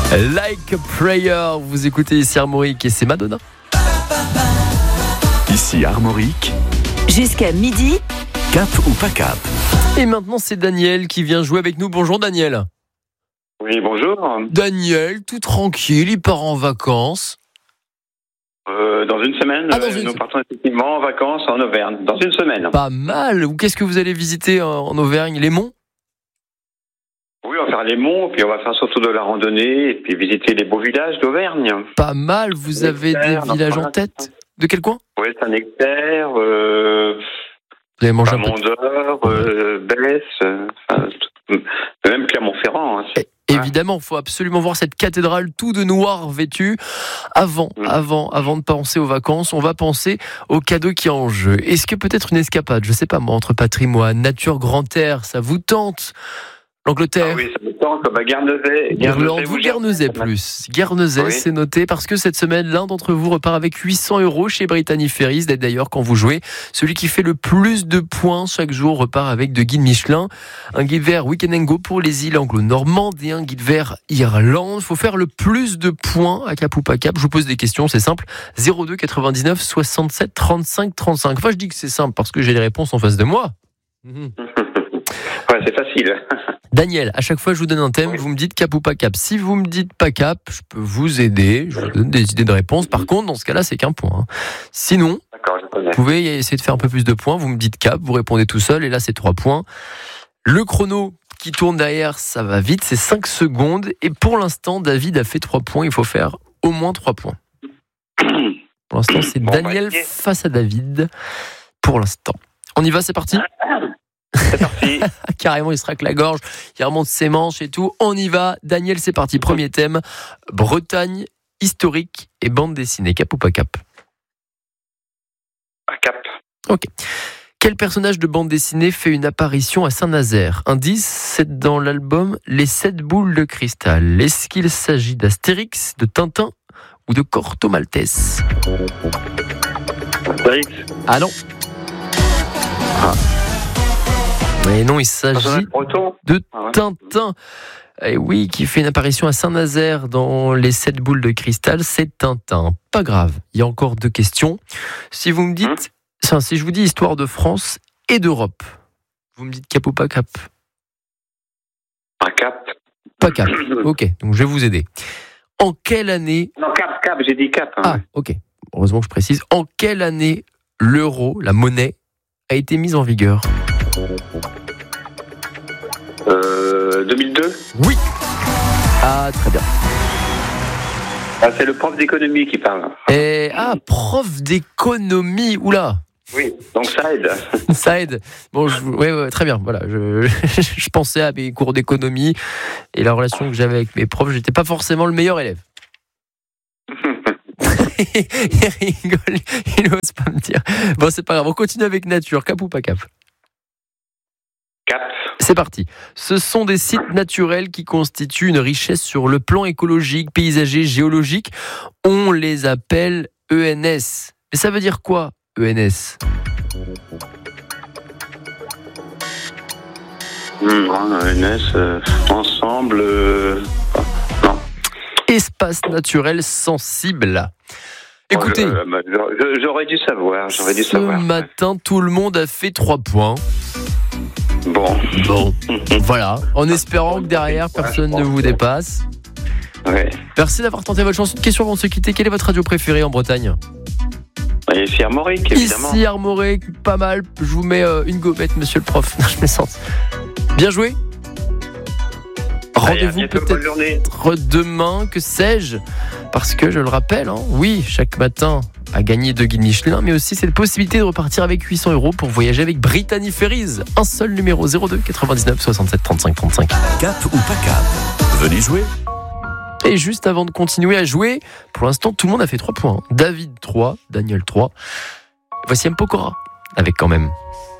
Like a Prayer, vous écoutez ici Armorique et c'est Madonna. Ici Armorique, jusqu'à midi. cap ou pas cap? Et maintenant c'est Daniel qui vient jouer avec nous. Bonjour Daniel. Oui, bonjour. Daniel, tout tranquille, il part en vacances. Dans une semaine, nous partons effectivement en vacances en Auvergne. Dans une semaine. Pas mal. Qu'est-ce que vous allez visiter en Auvergne? Les monts? Oui, on va faire les monts, puis on va faire surtout de la randonnée, et puis visiter les beaux villages d'Auvergne. Pas mal. Vous avez des villages en tête? De quel coin? Oui, Saint-Nectaire, Vous avez mangé un peu Mondeur, Besse, même Clermont-Ferrand. Évidemment, il faut absolument voir cette cathédrale tout de noir vêtue. Avant de penser aux vacances, on va penser aux cadeaux qui est en jeu. Est-ce que peut-être une escapade, je sais pas moi, entre patrimoine, nature, grand air, ça vous tente? L'Angleterre. Ah oui, ça me tente, comme à Guernesey. Guernesey plus. Guernesey, oui. C'est noté parce que cette semaine, l'un d'entre vous repart avec 800 € chez Brittany Ferries. D'ailleurs, quand vous jouez, celui qui fait le plus de points chaque jour repart avec 2 guides Michelin. Un guide vert Weekend & Go pour les îles anglo-normandes et un guide vert Irlande. Il faut faire le plus de points à cap ou pas cap. Je vous pose des questions, c'est simple. 02 99 67 35 35. Enfin, je dis que c'est simple parce que j'ai les réponses en face de moi. Ouais, c'est facile. Daniel, à chaque fois je vous donne un thème, vous me dites cap ou pas cap. Si vous me dites pas cap, je peux vous aider, je vous donne des idées de réponse. Par contre, dans ce cas-là, c'est qu'un point. Sinon, vous pouvez essayer de faire un peu plus de points, vous me dites cap, vous répondez tout seul, et là c'est 3 points. Le chrono qui tourne derrière, ça va vite, c'est 5 secondes. Et pour l'instant, David a fait 3 points, il faut faire au moins 3 points. Pour l'instant, c'est Daniel face à David. Pour l'instant. On y va, c'est parti ? C'est parti. Carrément, il se racle la gorge, il remonte ses manches et tout. On y va. Daniel, c'est parti. Premier thème, Bretagne, historique et bande dessinée. Cap ou pas cap? Pas cap. Ok. Quel personnage de bande dessinée fait une apparition à Saint-Nazaire? Indice, c'est dans l'album Les 7 boules de cristal. Est-ce qu'il s'agit d'Astérix, de Tintin ou de Corto Maltese? Astérix. Ah non. Mais non, il s'agit de Tintin. Et oui, qui fait une apparition à Saint-Nazaire dans Les 7 boules de cristal, c'est Tintin. Pas grave, il y a encore 2 questions. Si vous me dites, si je vous dis histoire de France et d'Europe, vous me dites cap ou pas cap? Pas cap. Pas cap, ok, donc je vais vous aider. En quelle année... Non, cap, j'ai dit cap. Ah, ok, heureusement que je précise. En quelle année l'euro, la monnaie, a été mise en vigueur? 2002. Oui. Ah, très bien. Ah, c'est le prof d'économie qui parle. Prof d'économie. Oula. Oui, donc ça aide. Ça aide. Bon, ouais, très bien. Voilà, je pensais à mes cours d'économie et la relation que j'avais avec mes profs. J'étais pas forcément le meilleur élève. Il rigole, il n'ose pas me dire. Bon, c'est pas grave. On continue avec nature. Cap ou pas cap? Cap. C'est parti. Ce sont des sites naturels qui constituent une richesse sur le plan écologique, paysager, géologique. On les appelle ENS. Mais ça veut dire quoi, ENS? ENS, ensemble... non. Espace naturel sensible. Écoutez, j'aurais dû savoir. Ce matin, tout le monde a fait 3 points. Bon, voilà, en espérant que derrière, personne ne vous dépasse. Ouais. Merci d'avoir tenté votre chance. Une question avant de se quitter, quelle est votre radio préférée en Bretagne? Ici Armorique, évidemment. Ici Armorique, pas mal. Je vous mets une gommette, monsieur le prof. Je me sens. Bien joué. Rendez-vous peut-être demain, que sais-je? Parce que, je le rappelle, oui, chaque matin, à gagner 2 guides Michelin, mais aussi cette possibilité de repartir avec 800 € pour voyager avec Brittany Ferries. Un seul numéro, 02 99 67 35 35. Cap ou pas cap? Venez jouer. Et juste avant de continuer à jouer, pour l'instant, tout le monde a fait 3 points. David 3, Daniel 3. Voici M. Pokora, avec quand même